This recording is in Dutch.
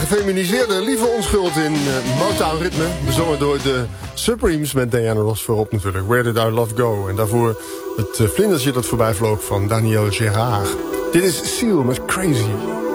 Gefeminiseerde lieve onschuld in Motown ritme. Bezongen door de Supremes met Diana Ross voorop natuurlijk. Where Did Our Love Go? En daarvoor het vlindertje dat voorbij vloog van Daniel Gérard. Dit is Seal met Crazy.